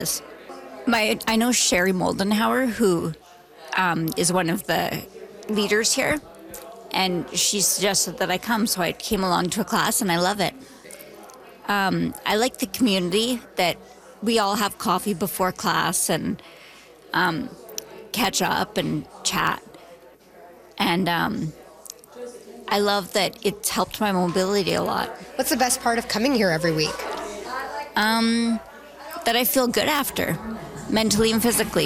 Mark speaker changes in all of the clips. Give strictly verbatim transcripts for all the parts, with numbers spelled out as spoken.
Speaker 1: My, I know Sherry Moldenhauer, who um, is one of the leaders here, and she suggested that I come, so I came along to a class, and I love it. Um, I like the community that we all have coffee before class and um, catch up and chat. And um, I love that it's helped my mobility a lot.
Speaker 2: What's the best part of coming here every week?
Speaker 1: Um, that I feel good after, mentally and physically.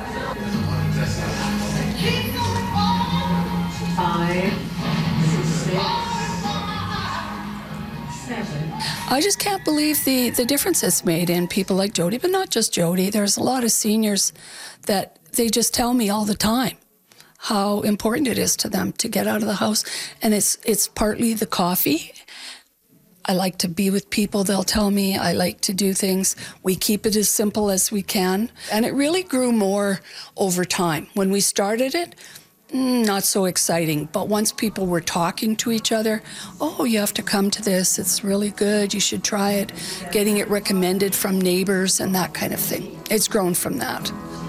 Speaker 3: Five, six, seven.
Speaker 4: I just can't believe the, the difference it's made in people like Jody, but not just Jody. There's a lot of seniors that they just tell me all the time how important it is to them to get out of the house. And it's it's partly the coffee. I like to be with people, they'll tell me. I like to do things. We keep it as simple as we can. And it really grew more over time. When we started it, not so exciting. But once people were talking to each other, oh, you have to come to this. It's really good. You should try it. Getting it recommended from neighbors and that kind of thing. It's grown from that.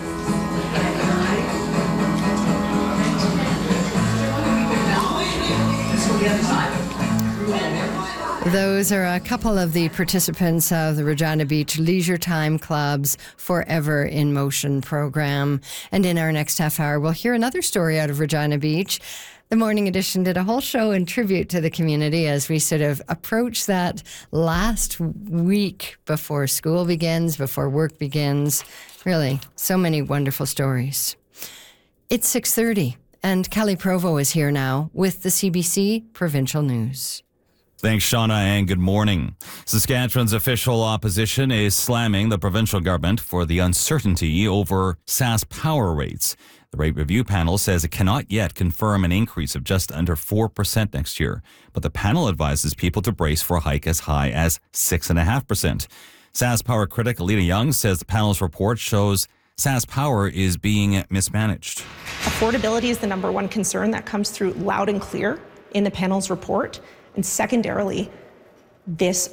Speaker 5: Those are a couple of the participants of the Regina Beach Leisure Time Club's Forever in Motion program. And in our next half hour, we'll hear another story out of Regina Beach. The Morning Edition did a whole show in tribute to the community as we sort of approach that last week before school begins, before work begins. Really, so many wonderful stories. It's six thirty, and Kelly Provo is here now with the C B C Provincial News.
Speaker 6: Thanks, Shauna, and good morning. Saskatchewan's official opposition is slamming the provincial government for the uncertainty over SaskPower rates. The rate review panel says it cannot yet confirm an increase of just under four percent next year, but the panel advises people to brace for a hike as high as six point five percent. SaskPower critic Alina Young says the panel's report shows SaskPower is being mismanaged.
Speaker 7: Affordability is the number one concern that comes through loud and clear in the panel's report. And secondarily, this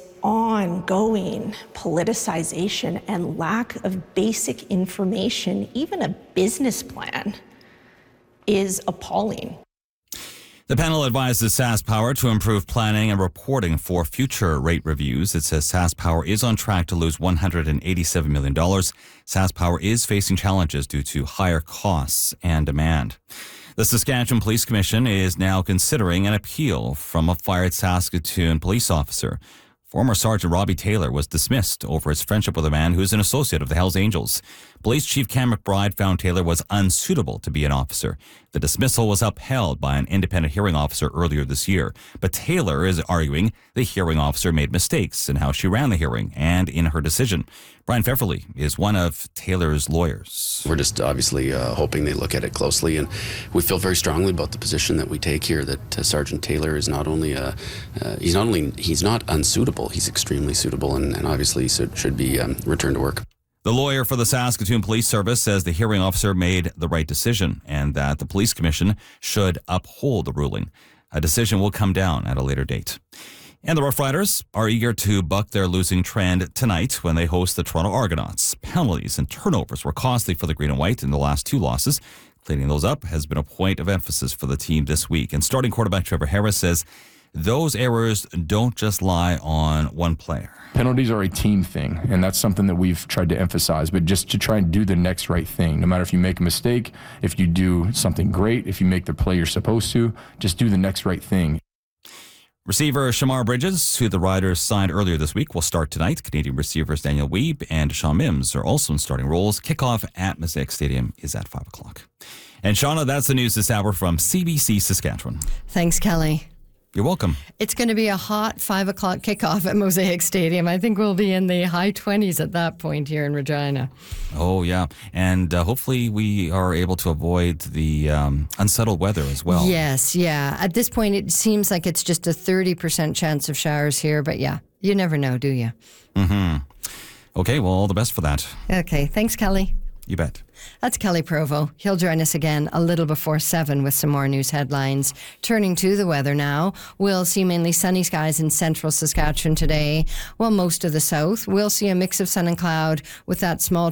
Speaker 7: ongoing politicization and lack of basic information, even a business plan, is appalling.
Speaker 6: The panel advises SaskPower to improve planning and reporting for future rate reviews. It says SaskPower is on track to lose one hundred eighty-seven million dollars. SaskPower is facing challenges due to higher costs and demand. The Saskatchewan Police Commission is now considering an appeal from a fired Saskatoon police officer. Former Sergeant Robbie Taylor was dismissed over his friendship with a man who is an associate of the Hells Angels. Police Chief Cam McBride found Taylor was unsuitable to be an officer. The dismissal was upheld by an independent hearing officer earlier this year. But Taylor is arguing the hearing officer made mistakes in how she ran the hearing and in her decision. Brian Pfefferly is one of Taylor's lawyers.
Speaker 8: We're just obviously uh, hoping they look at it closely, and we feel very strongly about the position that we take here, that uh, Sergeant Taylor is not only uh, uh, he's not only he's not unsuitable, he's extremely suitable, and, and obviously should, should be um, returned to work.
Speaker 6: The lawyer for the Saskatoon Police Service says the hearing officer made the right decision and that the Police Commission should uphold the ruling. A decision will come down at a later date. And the Rough Riders are eager to buck their losing trend tonight when they host the Toronto Argonauts. Penalties and turnovers were costly for the Green and White in the last two losses. Cleaning those up has been a point of emphasis for the team this week. And starting quarterback Trevor Harris says those errors don't just lie on one player.
Speaker 9: Penalties are a team thing, and that's something that we've tried to emphasize, but just to try and do the next right thing. No matter if you make a mistake, if you do something great, if you make the play you're supposed to, just do the next right thing.
Speaker 6: Receiver Shamar Bridges, who the Riders signed earlier this week, will start tonight. Canadian receivers Daniel Weeb and Shawn Mims are also in starting roles. Kickoff at Mosaic Stadium is at five o'clock. And Shauna, that's the news this hour from C B C Saskatchewan.
Speaker 5: Thanks, Kelly.
Speaker 6: You're welcome.
Speaker 5: It's going to be a hot five o'clock kickoff at Mosaic Stadium. I think we'll be in the high twenties at that point here in Regina.
Speaker 6: Oh, yeah. And uh, hopefully we are able to avoid the um, unsettled weather as well.
Speaker 5: Yes, yeah. At this point, it seems like it's just a thirty percent chance of showers here. But yeah, you never know, do you?
Speaker 6: Mm-hmm. Okay, well, all the best for that.
Speaker 5: Okay, thanks, Kelly.
Speaker 6: You bet.
Speaker 5: That's Kelly Provo. He'll join us again a little before seven with some more news headlines. Turning to the weather now, we'll see mainly sunny skies in central Saskatchewan today, while most of the south will see a mix of sun and cloud with that small